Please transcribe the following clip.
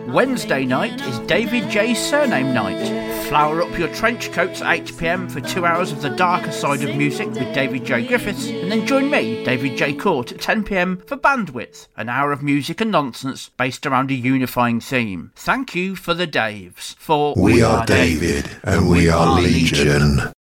Wednesday night is David J. Surname Night. Flower up your trench coats at 8 p.m. for 2 hours of the darker side of music with David J. Griffiths, and then join me, David J. Court, at 10 p.m. for Bandwidth, an hour of music and nonsense based around a unifying theme. Thank you for the Daves, for we are David and we are Legion.